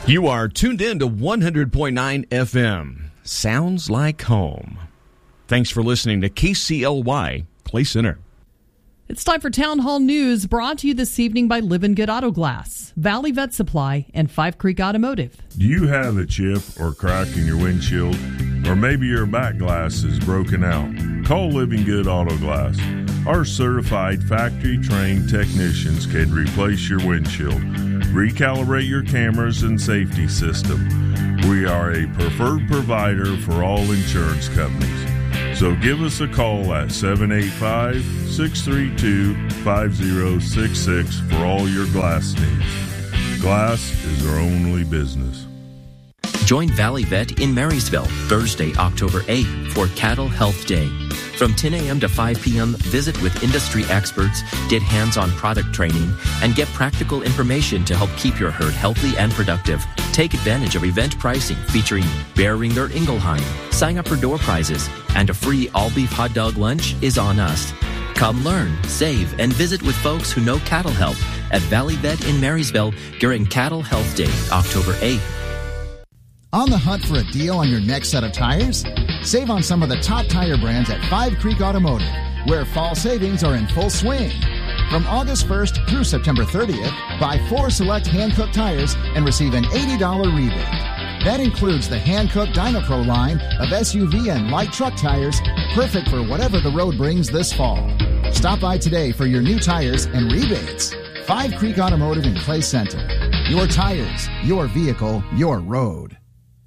You are tuned in to 100.9 FM. Sounds like home. Thanks for listening to KCLY Clay Center. It's time for Town Hall News, brought to you this evening by Live and Good Auto Glass, Valley Vet Supply, and Five Creek Automotive. Do you have a chip or crack in your windshield? Or maybe your back glass is broken out? Call Living Good Auto Glass. Our certified factory-trained technicians can replace your windshield, recalibrate your cameras and safety system. We are a preferred provider for all insurance companies. So give us a call at 785-632-5066 for all your glass needs. Glass is our only business. Join Valley Vet in Marysville Thursday, October 8th for Cattle Health Day. From 10 a.m. to 5 p.m., visit with industry experts, get hands-on product training, and get practical information to help keep your herd healthy and productive. Take advantage of event pricing featuring Bear Ringer Ingelheim, sign up for door prizes, and a free all-beef hot dog lunch is on us. Come learn, save, and visit with folks who know cattle health at Valley Vet in Marysville during Cattle Health Day, October 8th. On the hunt for a deal on your next set of tires? Save on some of the top tire brands at Five Creek Automotive, where fall savings are in full swing. From August 1st through September 30th, buy 4 select hand-cooked tires and receive an $80 rebate. That includes the hand-cooked DynaPro line of SUV and light truck tires, perfect for whatever the road brings this fall. Stop by today for your new tires and rebates. Five Creek Automotive in Clay Center. Your tires, your vehicle, your road.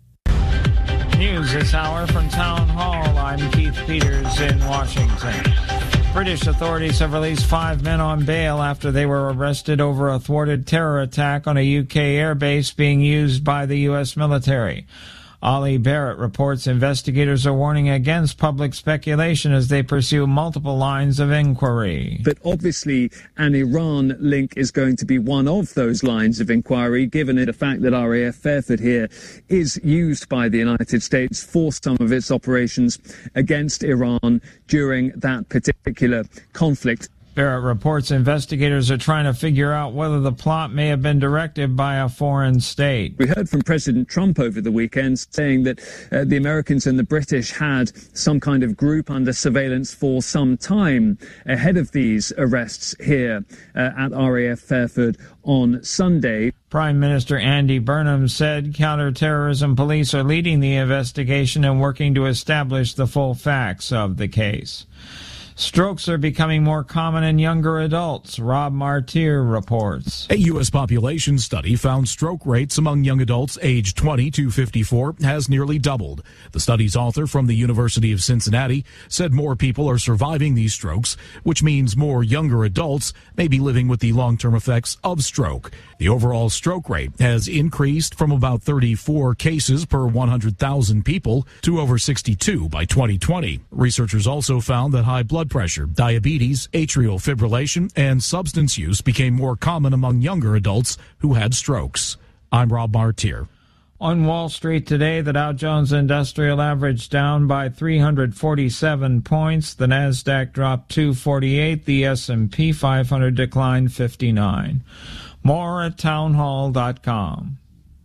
News this hour from Town Hall. I'm Keith Peters in Washington. British authorities have released 5 men on bail after they were arrested over a thwarted terror attack on a UK airbase being used by the U.S. military. Ollie Barrett reports investigators are warning against public speculation as they pursue multiple lines of inquiry. But obviously an Iran link is going to be one of those lines of inquiry, given the fact that RAF Fairford here is used by the United States for some of its operations against Iran during that particular conflict. Barrett reports investigators are trying to figure out whether the plot may have been directed by a foreign state. We heard from President Trump over the weekend saying that the Americans and the British had some kind of group under surveillance for some time ahead of these arrests here at RAF Fairford on Sunday. Prime Minister Andy Burnham said counterterrorism police are leading the investigation and working to establish the full facts of the case. Strokes are becoming more common in younger adults, Rob Martier reports. A U.S. population study found stroke rates among young adults aged 20 to 54 has nearly doubled. The study's author from the University of Cincinnati said more people are surviving these strokes, which means more younger adults may be living with the long-term effects of stroke. The overall stroke rate has increased from about 34 cases per 100,000 people to over 62 by 2020. Researchers also found that high blood pressure, diabetes, atrial fibrillation, and substance use became more common among younger adults who had strokes. I'm Rob Martier. On Wall Street today, the Dow Jones Industrial Average down by 347 points. The Nasdaq dropped 248. The S&P 500 declined 59. More at townhall.com.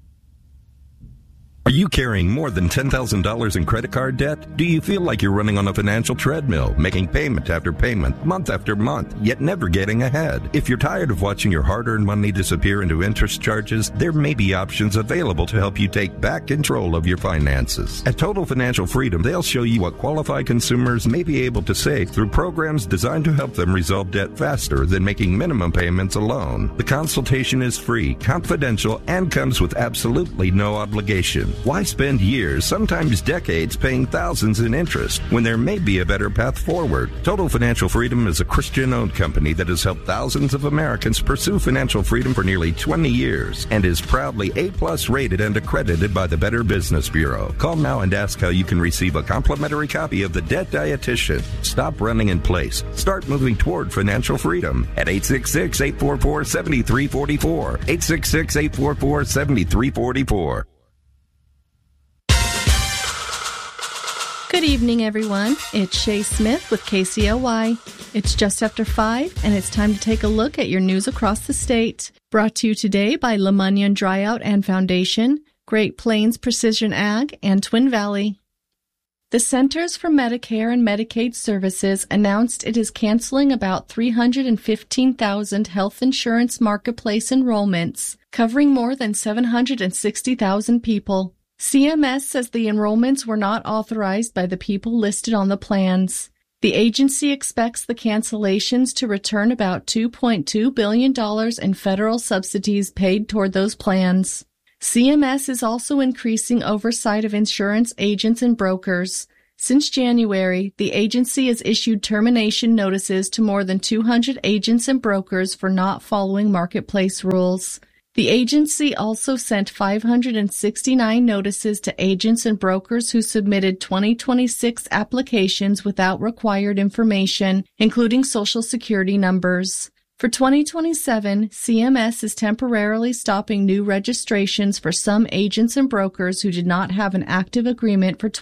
Are you carrying more than $10,000 in credit card debt? Do you feel like you're running on a financial treadmill, making payment after payment, month after month, yet never getting ahead? If you're tired of watching your hard-earned money disappear into interest charges, there may be options available to help you take back control of your finances. At Total Financial Freedom, they'll show you what qualified consumers may be able to save through programs designed to help them resolve debt faster than making minimum payments alone. The consultation is free, confidential, and comes with absolutely no obligation. Why spend years, sometimes decades, paying thousands in interest when there may be a better path forward? Total Financial Freedom is a Christian-owned company that has helped thousands of Americans pursue financial freedom for nearly 20 years and is proudly A+ rated and accredited by the Better Business Bureau. Call now and ask how you can receive a complimentary copy of The Debt Dietitian. Stop running in place. Start moving toward financial freedom at 866-844-7344. 866-844-7344. Good evening, everyone. It's Shay Smith with KCLY. It's just after 5, and it's time to take a look at your news across the state. Brought to you today by LeMunyon Dryout and Foundation, Great Plains Precision Ag, and Twin Valley. The Centers for Medicare and Medicaid Services announced it is canceling about 315,000 health insurance marketplace enrollments, covering more than 760,000 people. CMS says the enrollments were not authorized by the people listed on the plans. The agency expects the cancellations to return about $2.2 billion in federal subsidies paid toward those plans. CMS is also increasing oversight of insurance agents and brokers. Since January, the agency has issued termination notices to more than 200 agents and brokers for not following marketplace rules. The agency also sent 569 notices to agents and brokers who submitted 2026 applications without required information, including Social Security numbers. For 2027, CMS is temporarily stopping new registrations for some agents and brokers who did not have an active agreement for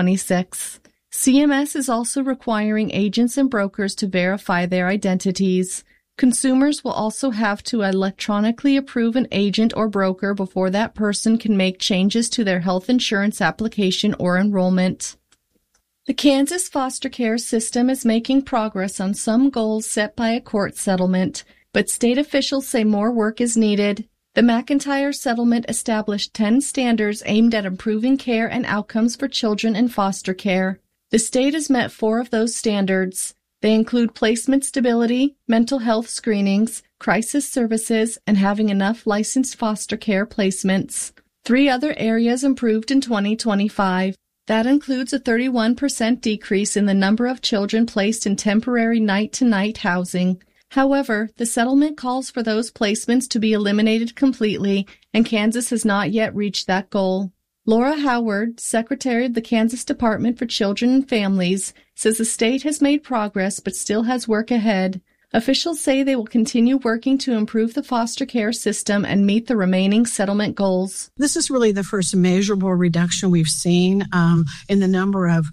2026. CMS is also requiring agents and brokers to verify their identities. Consumers will also have to electronically approve an agent or broker before that person can make changes to their health insurance application or enrollment. The Kansas foster care system is making progress on some goals set by a court settlement, but state officials say more work is needed. The McIntyre settlement established 10 standards aimed at improving care and outcomes for children in foster care. The state has met 4 of those standards. They include placement stability, mental health screenings, crisis services, and having enough licensed foster care placements. 3 other areas improved in 2025. That includes a 31% decrease in the number of children placed in temporary night-to-night housing. However, the settlement calls for those placements to be eliminated completely, and Kansas has not yet reached that goal. Laura Howard, Secretary of the Kansas Department for Children and Families, says the state has made progress but still has work ahead. Officials say they will continue working to improve the foster care system and meet the remaining settlement goals. This is really the first measurable reduction we've seen in the number of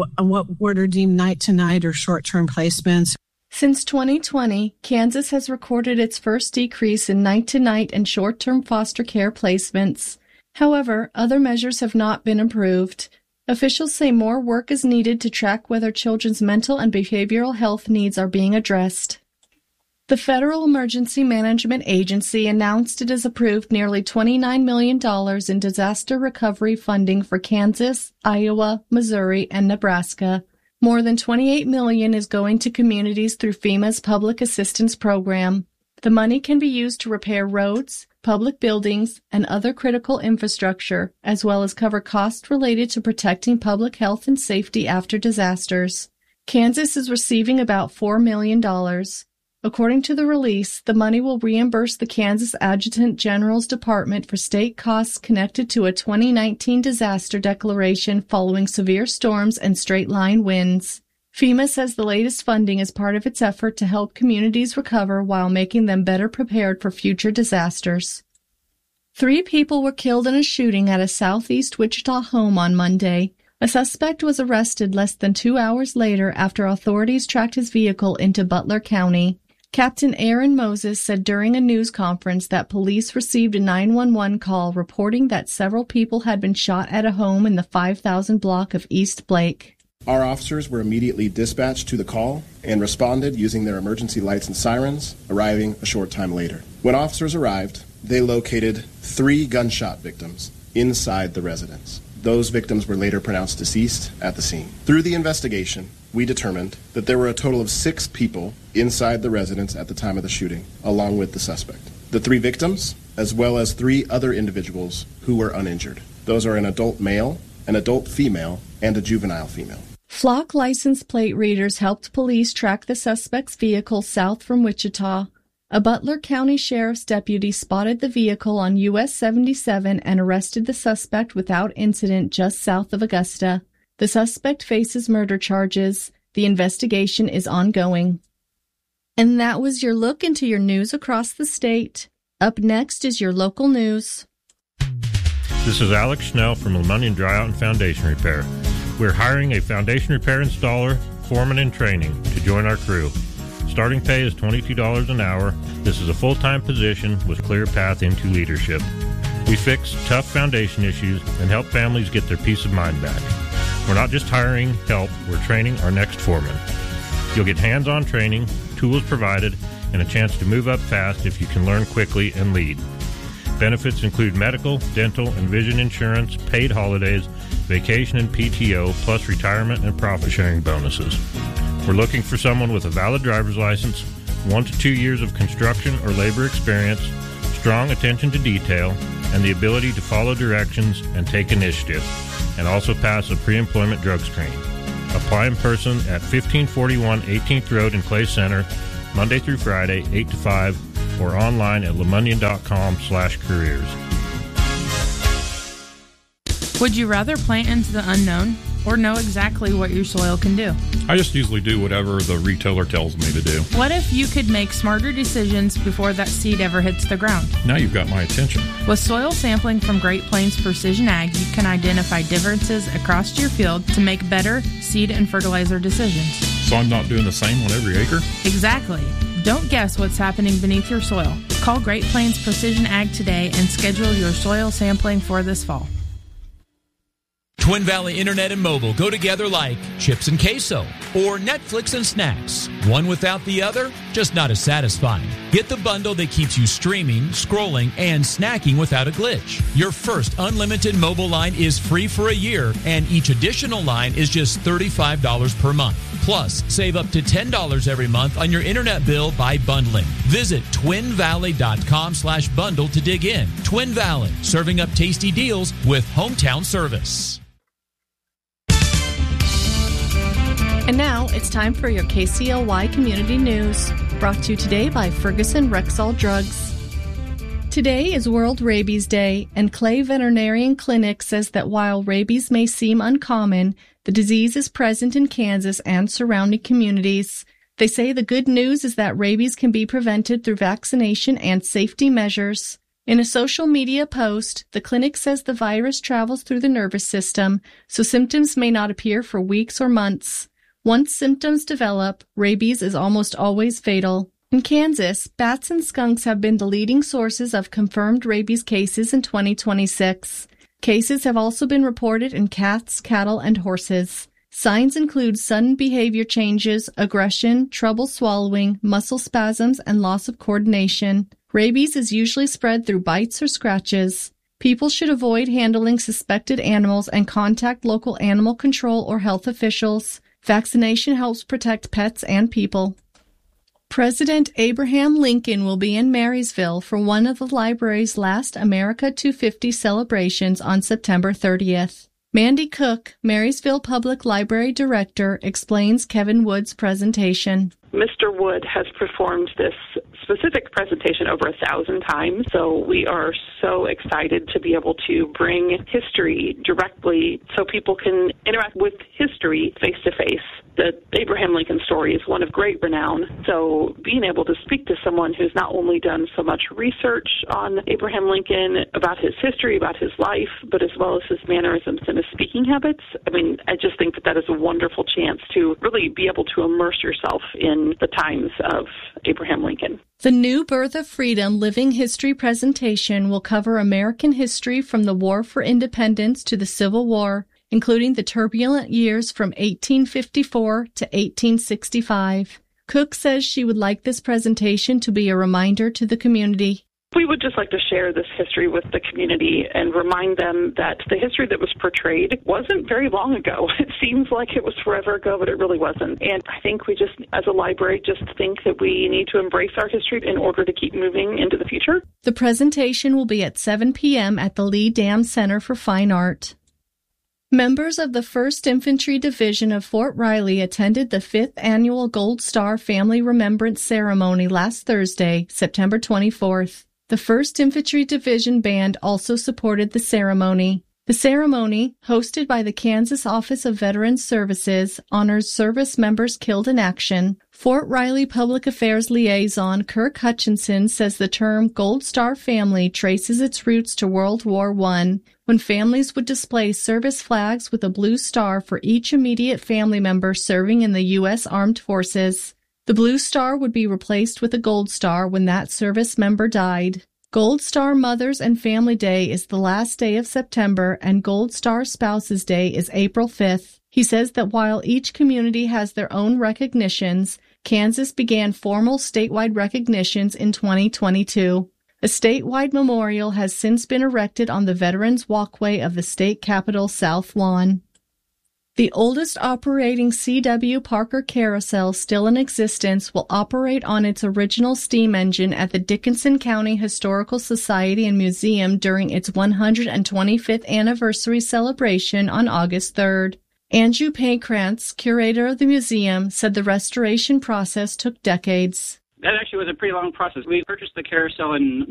what are deemed night-to-night or short-term placements. Since 2020, Kansas has recorded its first decrease in night-to-night and short-term foster care placements. However, other measures have not been improved. Officials say more work is needed to track whether children's mental and behavioral health needs are being addressed. The Federal Emergency Management Agency announced it has approved nearly $29 million in disaster recovery funding for Kansas, Iowa, Missouri, and Nebraska. More than $28 million is going to communities through FEMA's Public Assistance Program. The money can be used to repair roads, public buildings, and other critical infrastructure, as well as cover costs related to protecting public health and safety after disasters. Kansas is receiving about $4 million. According to the release, the money will reimburse the Kansas Adjutant General's Department for state costs connected to a 2019 disaster declaration following severe storms and straight-line winds. FEMA says the latest funding is part of its effort to help communities recover while making them better prepared for future disasters. 3 people were killed in a shooting at a southeast Wichita home on Monday. A suspect was arrested less than 2 hours later after authorities tracked his vehicle into Butler County. Captain Aaron Moses said during a news conference that police received a 911 call reporting that several people had been shot at a home in the 5,000 block of East Blake. Our officers were immediately dispatched to the call and responded using their emergency lights and sirens, arriving a short time later. When officers arrived, they located 3 gunshot victims inside the residence. Those victims were later pronounced deceased at the scene. Through the investigation, we determined that there were a total of 6 people inside the residence at the time of the shooting, along with the suspect. The 3 victims, as well as 3 other individuals who were uninjured. Those are an adult male, an adult female, and a juvenile female. Flock license plate readers helped police track the suspect's vehicle south from Wichita. A Butler County Sheriff's deputy spotted the vehicle on US 77 and arrested the suspect without incident just south of Augusta. The suspect faces murder charges. The investigation is ongoing. And that was your look into your news across the state. Up next is your local news. This is Alex Schnell from LeMunyon Dryout and Foundation Repair. We're hiring a foundation repair installer, foreman in training to join our crew. Starting pay is $22 an hour. This is a full-time position with clear path into leadership. We fix tough foundation issues and help families get their peace of mind back. We're not just hiring help, we're training our next foreman. You'll get hands-on training, tools provided, and a chance to move up fast if you can learn quickly and lead. Benefits include medical, dental, and vision insurance, paid holidays, vacation and PTO, plus retirement and profit-sharing bonuses. We're looking for someone with a valid driver's license, 1 to 2 years of construction or labor experience, strong attention to detail, and the ability to follow directions and take initiative, and also pass a pre-employment drug screen. Apply in person at 1541 18th Road in Clay Center, Monday through Friday, 8 to 5, or online at lemunion.com/careers. Would you rather plant into the unknown or know exactly what your soil can do? I just usually do whatever the retailer tells me to do. What if you could make smarter decisions before that seed ever hits the ground? Now you've got my attention. With soil sampling from Great Plains Precision Ag, you can identify differences across your field to make better seed and fertilizer decisions. So I'm not doing the same on every acre? Exactly. Don't guess what's happening beneath your soil. Call Great Plains Precision Ag today and schedule your soil sampling for this fall. Twin Valley Internet and Mobile go together like chips and queso or Netflix and snacks. One without the other, just not as satisfying. Get the bundle that keeps you streaming, scrolling, and snacking without a glitch. Your first unlimited mobile line is free for a year, and each additional line is just $35 per month. Plus, save up to $10 every month on your internet bill by bundling. Visit twinvalley.com/bundle to dig in. Twin Valley, serving up tasty deals with hometown service. And now it's time for your KCLY Community News, brought to you today by Ferguson Rexall Drugs. Today is World Rabies Day, and Clay Veterinarian Clinic says that while rabies may seem uncommon, the disease is present in Kansas and surrounding communities. They say the good news is that rabies can be prevented through vaccination and safety measures. In a social media post, the clinic says the virus travels through the nervous system, so symptoms may not appear for weeks or months. Once symptoms develop, rabies is almost always fatal. In Kansas, bats and skunks have been the leading sources of confirmed rabies cases in 2026. Cases have also been reported in cats, cattle, and horses. Signs include sudden behavior changes, aggression, trouble swallowing, muscle spasms, and loss of coordination. Rabies is usually spread through bites or scratches. People should avoid handling suspected animals and contact local animal control or health officials. Vaccination helps protect pets and people. President Abraham Lincoln will be in Marysville for one of the library's last America 250 celebrations on September 30th. Mandy Cook, Marysville Public Library Director, explains Kevin Wood's presentation. Mr. Wood has performed this specific presentation over 1,000 times, so we are so excited to be able to bring history directly so people can interact with history face-to-face. The Abraham Lincoln story is one of great renown, so being able to speak to someone who's not only done so much research on Abraham Lincoln, about his history, about his life, but as well as his mannerisms and his speaking habits, I just think that is a wonderful chance to really be able to immerse yourself in the times of Abraham Lincoln. The New Birth of Freedom Living History presentation will cover American history from the War for Independence to the Civil War, including the turbulent years from 1854 to 1865. Cook says she would like this presentation to be a reminder to the community. We would just like to share this history with the community and remind them that the history that was portrayed wasn't very long ago. It seems like it was forever ago, but it really wasn't. And I think we just, as a library, just think that we need to embrace our history in order to keep moving into the future. The presentation will be at 7 p.m. at the Lee Dam Center for Fine Art. Members of the 1st Infantry Division of Fort Riley attended the 5th Annual Gold Star Family Remembrance Ceremony last Thursday, September 24th. The 1st Infantry Division Band also supported the ceremony. The ceremony, hosted by the Kansas Office of Veterans Services, honors service members killed in action. Fort Riley Public Affairs Liaison Kirk Hutchinson says the term Gold Star Family traces its roots to World War I, when families would display service flags with a blue star for each immediate family member serving in the U.S. Armed Forces. The blue star would be replaced with a gold star when that service member died. Gold Star Mothers and Family Day is the last day of September, and Gold Star Spouses Day is April 5th. He says that while each community has their own recognitions, Kansas began formal statewide recognitions in 2022. A statewide memorial has since been erected on the Veterans Walkway of the state capitol South Lawn. The oldest operating C.W. Parker carousel still in existence will operate on its original steam engine at the Dickinson County Historical Society and Museum during its 125th anniversary celebration on August 3rd. Andrew Pakrantz, curator of the museum, said the restoration process took decades. That actually was a pretty long process. We purchased the carousel in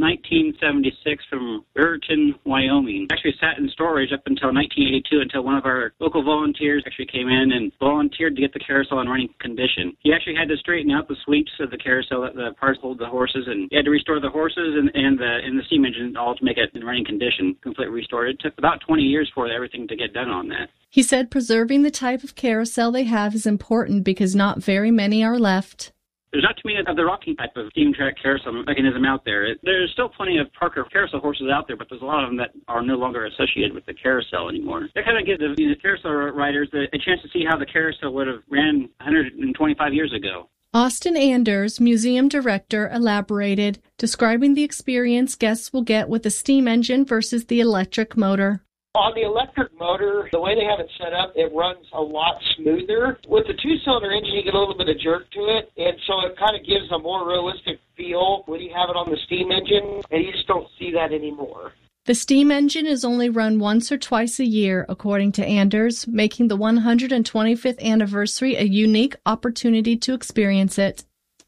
1976 from Riverton, Wyoming. Actually sat in storage up until 1982 until one of our local volunteers actually came in and volunteered to get the carousel in running condition. He actually had to straighten out the sweeps of the carousel that the parts hold the horses, and he had to restore the horses and the steam engine all to make it in running condition, completely restored. It took about 20 years for everything to get done on that. He said preserving the type of carousel they have is important because not very many are left. There's not too many of the rocking type of steam track carousel mechanism out there. There's still plenty of Parker carousel horses out there, but there's a lot of them that are no longer associated with the carousel anymore. That kind of gives the carousel riders a chance to see how the carousel would have ran 125 years ago. Austin Anders, museum director, elaborated, describing the experience guests will get with the steam engine versus the electric motor. On the electric motor, the way they have it set up, it runs a lot smoother. With the two-cylinder engine, you get a little bit of jerk to it, and so it kind of gives a more realistic feel when you have it on the steam engine, and you just don't see that anymore. The steam engine is only run once or twice a year, according to Anders, making the 125th anniversary a unique opportunity to experience it.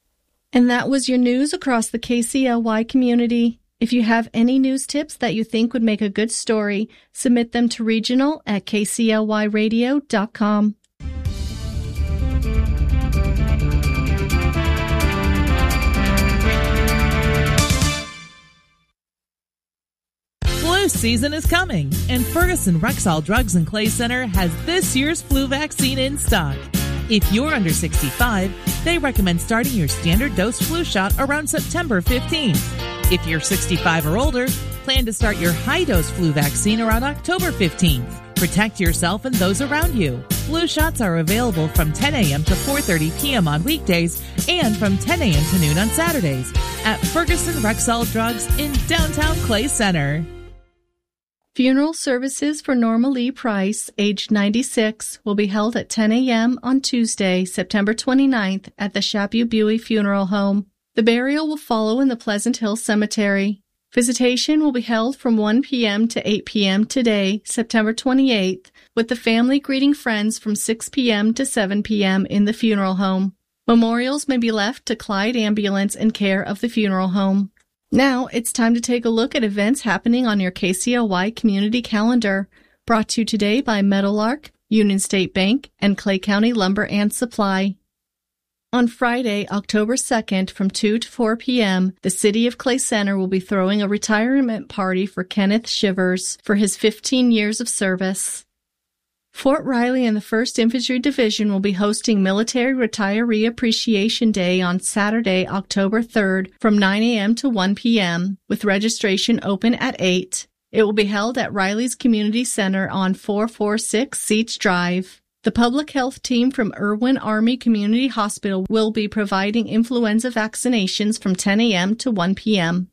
And that was your news across the KCLY community. If you have any news tips that you think would make a good story, submit them to regional@kclyradio.com. Flu season is coming, and Ferguson Rexall Drugs and Clay Center has this year's flu vaccine in stock. If you're under 65, they recommend starting your standard dose flu shot around September 15th. If you're 65 or older, plan to start your high-dose flu vaccine around October 15th. Protect yourself and those around you. Flu shots are available from 10 a.m. to 4:30 p.m. on weekdays and from 10 a.m. to noon on Saturdays at Ferguson Rexall Drugs in downtown Clay Center. Funeral services for Norma Lee Price, aged 96, will be held at 10 a.m. on Tuesday, September 29th at the Shapu-Buie Funeral Home. The burial will follow in the Pleasant Hill Cemetery. Visitation will be held from 1 p.m. to 8 p.m. today, September 28th, with the family greeting friends from 6 p.m. to 7 p.m. in the funeral home. Memorials may be left to Clyde Ambulance in care of the funeral home. Now it's time to take a look at events happening on your KCLY community calendar, brought to you today by Meadowlark, Union State Bank, and Clay County Lumber and Supply. On Friday, October 2nd, from 2 to 4 p.m., the City of Clay Center will be throwing a retirement party for Kenneth Shivers for his 15 years of service. Fort Riley and the 1st Infantry Division will be hosting Military Retiree Appreciation Day on Saturday, October 3rd, from 9 a.m. to 1 p.m., with registration open at 8. It will be held at Riley's Community Center on 446 Seats Drive. The public health team from Irwin Army Community Hospital will be providing influenza vaccinations from 10 a.m. to 1 p.m.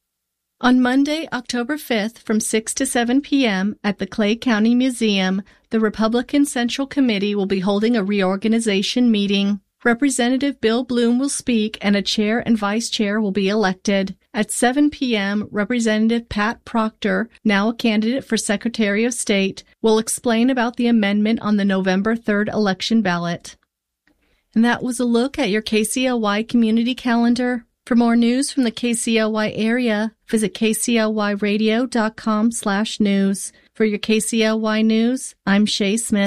On Monday, October 5th, from 6 to 7 p.m. at the Clay County Museum, the Republican Central Committee will be holding a reorganization meeting. Representative Bill Bloom will speak, and a chair and vice chair will be elected. At 7 p.m., Representative Pat Proctor, now a candidate for Secretary of State, will explain about the amendment on the November 3rd election ballot. And that was a look at your KCLY community calendar. For more news from the KCLY area, visit kclyradio.com/news. For your KCLY news, I'm Shay Smith.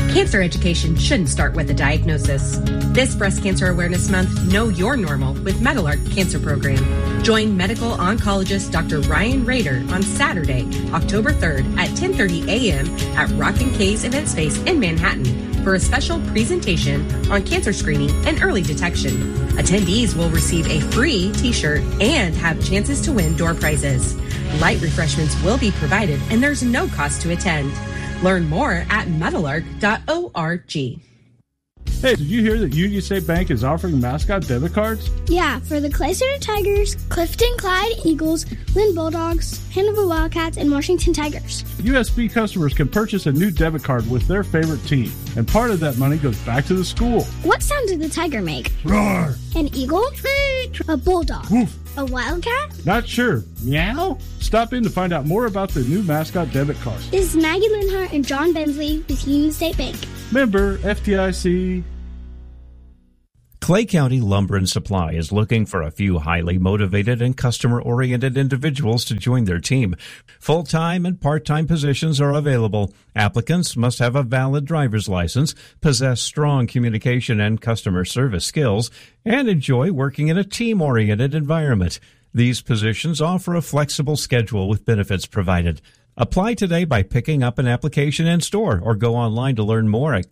Cancer education shouldn't start with a diagnosis. This Breast Cancer Awareness Month, Know Your Normal with Meadowlark Cancer Program. Join medical oncologist Dr. Ryan Rader on Saturday, October 3rd at 10:30 a.m. at Rockin' K's Event Space in Manhattan for a special presentation on cancer screening and early detection. Attendees will receive a free t-shirt and have chances to win door prizes. Light refreshments will be provided and there's no cost to attend. Learn more at meadowlark.org. Hey, did you hear that Union State Bank is offering mascot debit cards? Yeah, for the Clay Center Tigers, Clifton Clyde Eagles, Lynn Bulldogs, Hanover Wildcats, and Washington Tigers. USB customers can purchase a new debit card with their favorite team, and part of that money goes back to the school. What sound did the tiger make? Roar! An eagle? A bulldog? Woof! A wildcat? Not sure. Meow? Stop in to find out more about the new mascot debit card. This is Maggie Linhart and John Bensley with Union State Bank. Member FDIC. Clay County Lumber and Supply is looking for a few highly motivated and customer-oriented individuals to join their team. Full-time and part-time positions are available. Applicants must have a valid driver's license, possess strong communication and customer service skills, and enjoy working in a team-oriented environment. These positions offer a flexible schedule with benefits provided. Apply today by picking up an application in store or go online to learn more at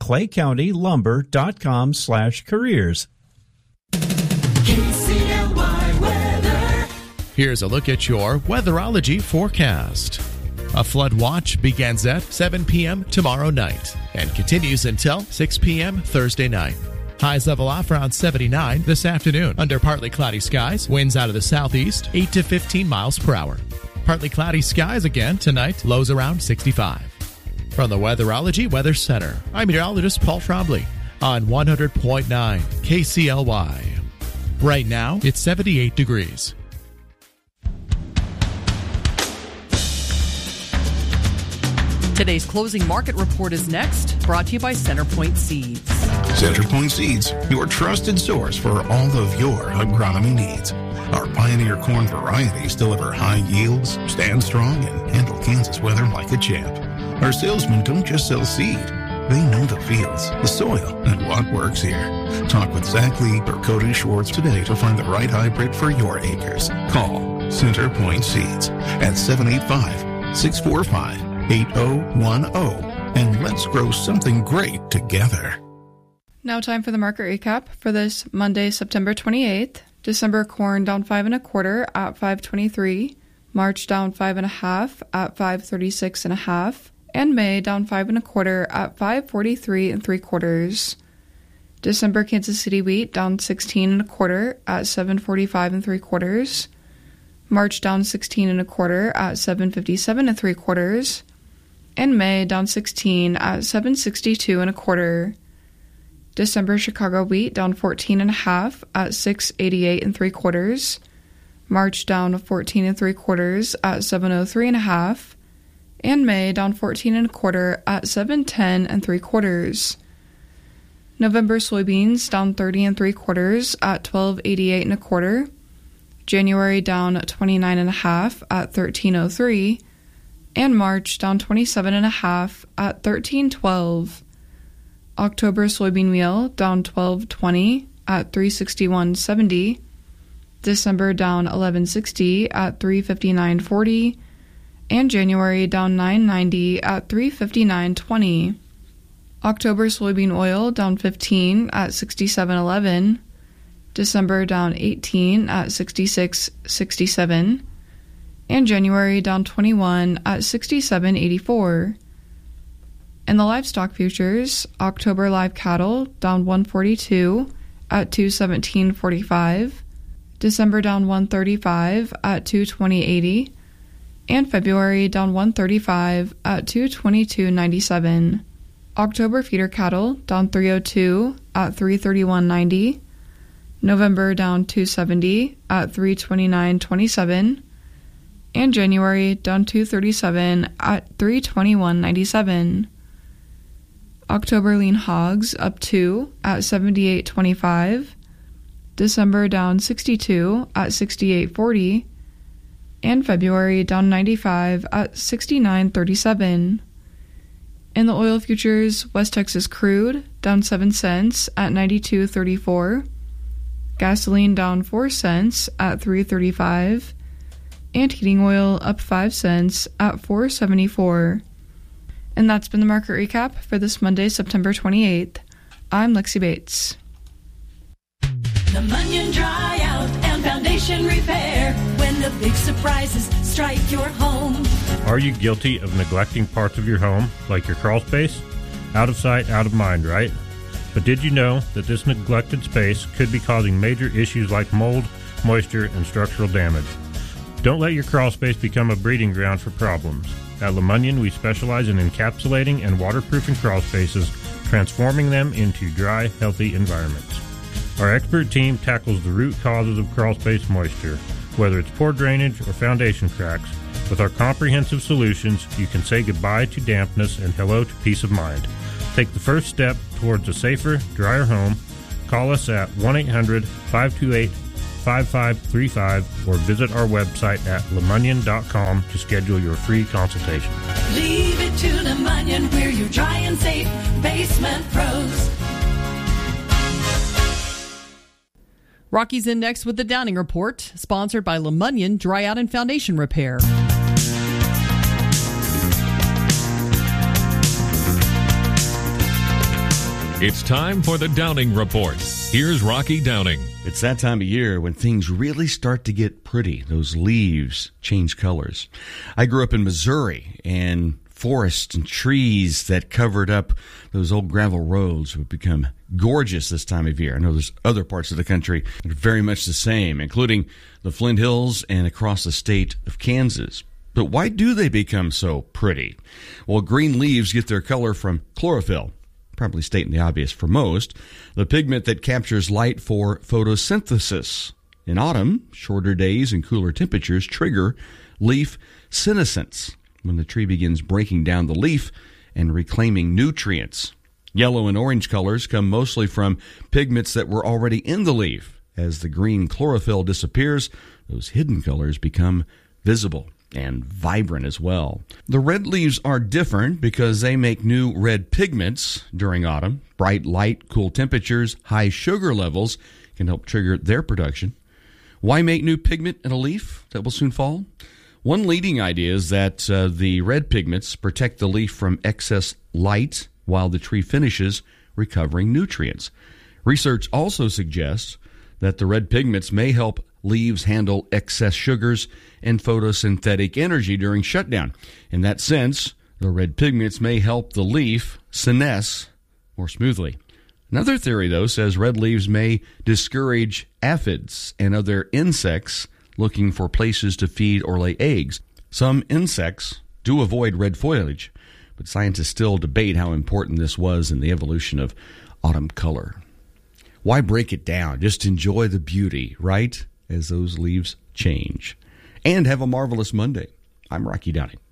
claycountylumber.com/careers. KCLY weather. Here's a look at your weatherology forecast. A flood watch begins at 7 p.m. tomorrow night and continues until 6 p.m. Thursday night. Highs level off around 79 this afternoon under partly cloudy skies. Winds out of the southeast, 8 to 15 miles per hour. Partly cloudy skies again tonight, lows around 65. From the Weatherology Weather Center, I'm meteorologist Paul Trombley on 100.9 KCLY. Right now, it's 78 degrees. Today's closing market report is next, brought to you by Centerpoint Seeds. Centerpoint Seeds, your trusted source for all of your agronomy needs. Our Pioneer corn varieties deliver high yields, stand strong, and handle Kansas weather like a champ. Our salesmen don't just sell seed. They know the fields, the soil, and what works here. Talk with Zach Lee or Cody Schwartz today to find the right hybrid for your acres. Call Centerpoint Seeds at 785-645-8010, and let's grow something great together. Now time for the market recap for this Monday, September 28th. December corn down 5 1/4 at 5.23. March down 5 1/2 at 5.36 1/2. And May down 5 1/4 at 5.43 3/4. December Kansas City wheat down 16 1/4 at 7.45 3/4. March down 16 1/4 at 7.57 3/4. And May down 16 at 7.62 1/4. December Chicago wheat down 14 1/2 at 6.88 3/4. March down 14 3/4 at 7.03 1/2. And May down 14 1/4 at 7.10 3/4. November soybeans down 30 3/4 at 12.88 1/4. January down 29 1/2 at 13.03. And March down 27 1/2 at 13.12. October soybean meal down 12.20 at 361.70. December down 11.60 at 359.40. And January down 9.90 at 359.20. October soybean oil down 15 at 67.11. December down 18 at 66.67. And January down 21 at 67.84. In the livestock futures, October live cattle down 142 at 217.45. December down 135 at 220.80. And February down 135 at 222.97. October feeder cattle down 302 at 331.90. November down 270 at 329.27. And January down 237 at 321.97. October lean hogs up 2 at 78.25. December down 62 at 68.40. And February down 95 at 69.37. In the oil futures, West Texas crude down 7 cents at 92.34. Gasoline down 4 cents at 3.35. And heating oil up 5 cents at 4.74. And that's been the market recap for this Monday, September 28th. I'm Lexi Bates. Lemunion Dry Out and Foundation Repair. When the big surprises strike your home. Are you guilty of neglecting parts of your home, like your crawl space? Out of sight, out of mind, right? But did you know that this neglected space could be causing major issues like mold, moisture, and structural damage? Don't let your crawl space become a breeding ground for problems. At Lemunion, we specialize in encapsulating and waterproofing crawl spaces, transforming them into dry, healthy environments. Our expert team tackles the root causes of crawl space moisture, whether it's poor drainage or foundation cracks. With our comprehensive solutions, you can say goodbye to dampness and hello to peace of mind. Take the first step towards a safer, drier home. Call us at 1-800-528-5535 or visit our website at lemunion.com to schedule your free consultation. Leave it to Lemunion, we're your dry and safe basement pros. Rocky's in next with the Downing Report, sponsored by Lemunion Dry Out and Foundation Repair. It's time for the Downing Report. Here's Rocky Downing. It's that time of year when things really start to get pretty. Those leaves change colors. I grew up in Missouri, and forests and trees that covered up those old gravel roads would become gorgeous this time of year. I know there's other parts of the country that are very much the same, including the Flint Hills and across the state of Kansas. But why do they become so pretty? Well, green leaves get their color from chlorophyll, probably stating the obvious for most, the pigment that captures light for photosynthesis. In autumn, shorter days and cooler temperatures trigger leaf senescence, when the tree begins breaking down the leaf and reclaiming nutrients. Yellow and orange colors come mostly from pigments that were already in the leaf. As the green chlorophyll disappears, those hidden colors become visible and vibrant as well. The red leaves are different because they make new red pigments during autumn. Bright light, cool temperatures, high sugar levels can help trigger their production. Why make new pigment in a leaf that will soon fall? One leading idea is that the red pigments protect the leaf from excess light while the tree finishes recovering nutrients. Research also suggests that the red pigments may help leaves handle excess sugars and photosynthetic energy during shutdown. In that sense, the red pigments may help the leaf senesce more smoothly. Another theory, though, says red leaves may discourage aphids and other insects looking for places to feed or lay eggs. Some insects do avoid red foliage, but scientists still debate how important this was in the evolution of autumn color. Why break it down? Just enjoy the beauty, right, as those leaves change. And have a marvelous Monday. I'm Rocky Downing.